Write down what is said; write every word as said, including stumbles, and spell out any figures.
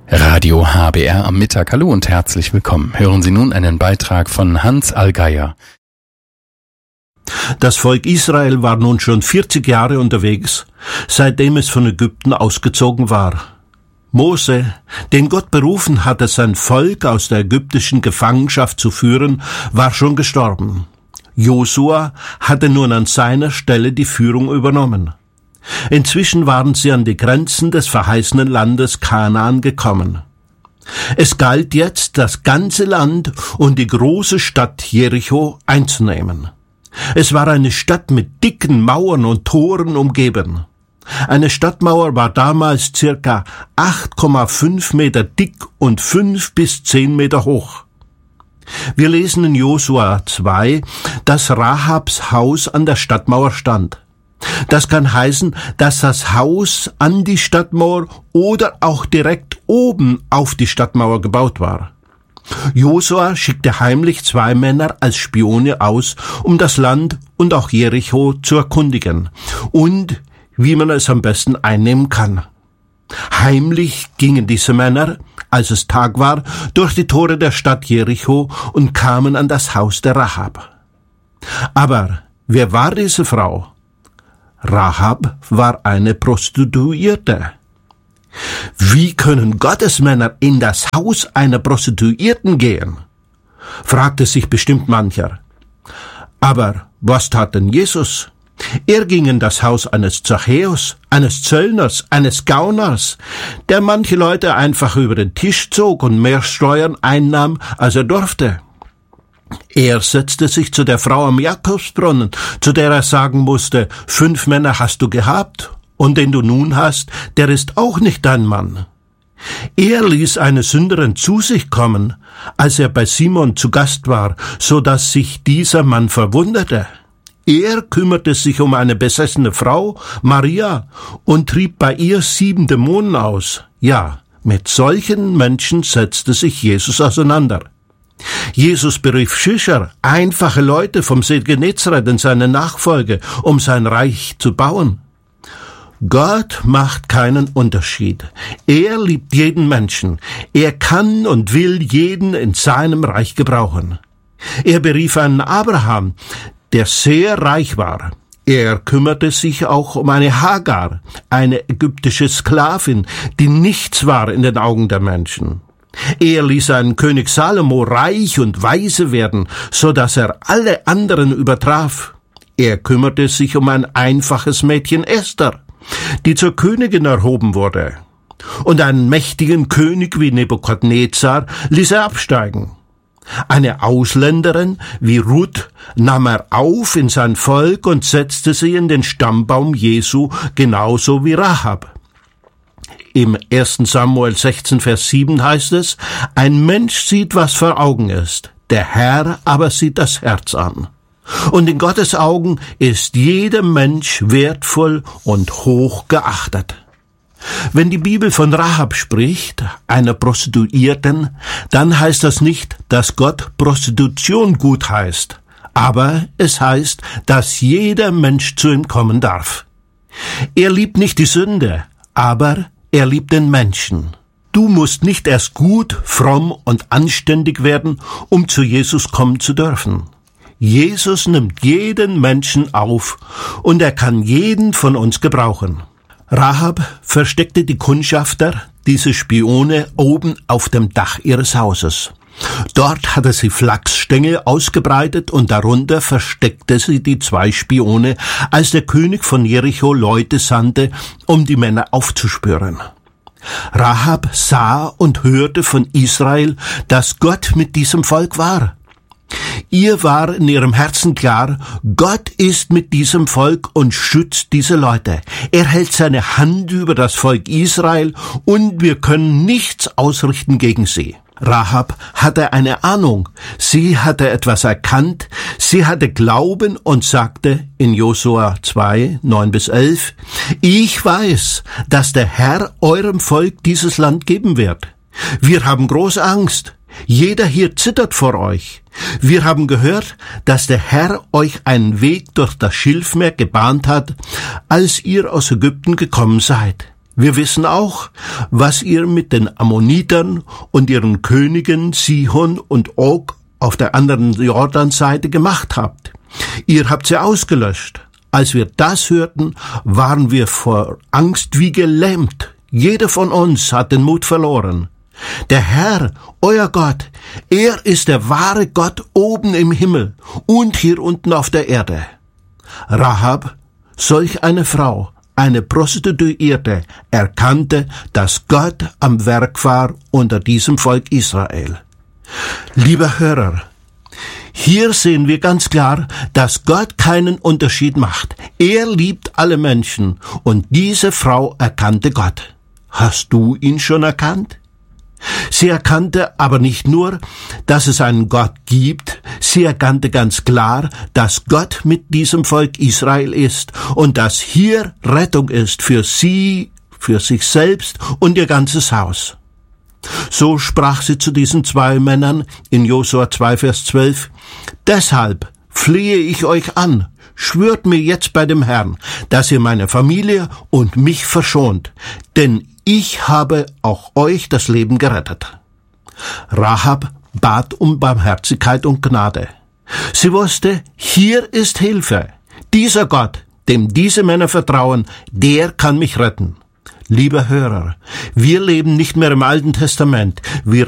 Radio H B R am Mittag. Hallo und herzlich willkommen. Hören Sie nun einen Beitrag von Hans Allgeier. Das Volk Israel war nun schon vierzig Jahre unterwegs, seitdem es von Ägypten ausgezogen war. Mose, den Gott berufen hatte, sein Volk aus der ägyptischen Gefangenschaft zu führen, war schon gestorben. Josua hatte nun an seiner Stelle die Führung übernommen. Inzwischen waren sie an die Grenzen des verheißenen Landes Kanaan gekommen. Es galt jetzt, das ganze Land und die große Stadt Jericho einzunehmen. Es war eine Stadt mit dicken Mauern und Toren umgeben. Eine Stadtmauer war damals circa acht Komma fünf Meter dick und fünf bis zehn Meter hoch. Wir lesen in Josua zwei, dass Rahabs Haus an der Stadtmauer stand. Das kann heißen, dass das Haus an die Stadtmauer oder auch direkt oben auf die Stadtmauer gebaut war. Josua schickte heimlich zwei Männer als Spione aus, um das Land und auch Jericho zu erkundigen und wie man es am besten einnehmen kann. Heimlich gingen diese Männer, als es Tag war, durch die Tore der Stadt Jericho und kamen an das Haus der Rahab. Aber wer war diese Frau? Rahab war eine Prostituierte. Wie können Gottesmänner in das Haus einer Prostituierten gehen? Fragte sich bestimmt mancher. Aber was tat denn Jesus? Er ging in das Haus eines Zachäus, eines Zöllners, eines Gauners, der manche Leute einfach über den Tisch zog und mehr Steuern einnahm, als er durfte. Er setzte sich zu der Frau am Jakobsbrunnen, zu der er sagen musste, fünf Männer hast du gehabt, und den du nun hast, der ist auch nicht dein Mann. Er ließ eine Sünderin zu sich kommen, als er bei Simon zu Gast war, so dass sich dieser Mann verwunderte. Er kümmerte sich um eine besessene Frau, Maria, und trieb bei ihr sieben Dämonen aus. Ja, mit solchen Menschen setzte sich Jesus auseinander. Jesus berief Fischer, einfache Leute vom See Genezareth in seine Nachfolge, um sein Reich zu bauen. Gott macht keinen Unterschied. Er liebt jeden Menschen. Er kann und will jeden in seinem Reich gebrauchen. Er berief einen Abraham, der sehr reich war. Er kümmerte sich auch um eine Hagar, eine ägyptische Sklavin, die nichts war in den Augen der Menschen. Er ließ einen König Salomo reich und weise werden, so dass er alle anderen übertraf. Er kümmerte sich um ein einfaches Mädchen Esther, die zur Königin erhoben wurde. Und einen mächtigen König wie Nebukadnezar ließ er absteigen. Eine Ausländerin wie Ruth nahm er auf in sein Volk und setzte sie in den Stammbaum Jesu, genauso wie Rahab. Im ersten Samuel sechzehn, Vers sieben heißt es, ein Mensch sieht, was vor Augen ist, der Herr aber sieht das Herz an. Und in Gottes Augen ist jeder Mensch wertvoll und hoch geachtet. Wenn die Bibel von Rahab spricht, einer Prostituierten, dann heißt das nicht, dass Gott Prostitution gut heißt, aber es heißt, dass jeder Mensch zu ihm kommen darf. Er liebt nicht die Sünde, aber er liebt den Menschen. Du musst nicht erst gut, fromm und anständig werden, um zu Jesus kommen zu dürfen. Jesus nimmt jeden Menschen auf und er kann jeden von uns gebrauchen. Rahab versteckte die Kundschafter, diese Spione, oben auf dem Dach ihres Hauses. Dort hatte sie Flachsstängel ausgebreitet und darunter versteckte sie die zwei Spione, als der König von Jericho Leute sandte, um die Männer aufzuspüren. Rahab sah und hörte von Israel, dass Gott mit diesem Volk war. Ihr war in ihrem Herzen klar, Gott ist mit diesem Volk und schützt diese Leute. Er hält seine Hand über das Volk Israel und wir können nichts ausrichten gegen sie. Rahab hatte eine Ahnung, sie hatte etwas erkannt, sie hatte Glauben und sagte in Josua zwei, neun bis elf, ich weiß, dass der Herr eurem Volk dieses Land geben wird. Wir haben große Angst. Jeder hier zittert vor euch. Wir haben gehört, dass der Herr euch einen Weg durch das Schilfmeer gebahnt hat, als ihr aus Ägypten gekommen seid. Wir wissen auch, was ihr mit den Ammonitern und ihren Königen Sihon und Og auf der anderen Jordanseite gemacht habt. Ihr habt sie ausgelöscht. Als wir das hörten, waren wir vor Angst wie gelähmt. Jeder von uns hat den Mut verloren. Der Herr, euer Gott, er ist der wahre Gott oben im Himmel und hier unten auf der Erde. Rahab, solch eine Frau, eine Prostituierte, erkannte, dass Gott am Werk war unter diesem Volk Israel. Lieber Hörer, hier sehen wir ganz klar, dass Gott keinen Unterschied macht. Er liebt alle Menschen und diese Frau erkannte Gott. Hast du ihn schon erkannt? Sie erkannte aber nicht nur, dass es einen Gott gibt, sie erkannte ganz klar, dass Gott mit diesem Volk Israel ist und dass hier Rettung ist für sie, für sich selbst und ihr ganzes Haus. So sprach sie zu diesen zwei Männern in Josua zwei, Vers zwölf, deshalb flehe ich euch an, schwört mir jetzt bei dem Herrn, dass ihr meine Familie und mich verschont, denn ich habe auch euch das Leben gerettet. Rahab bat um Barmherzigkeit und Gnade. Sie wusste, hier ist Hilfe. Dieser Gott, dem diese Männer vertrauen, der kann mich retten. Lieber Hörer, wir leben nicht mehr im Alten Testament. Wir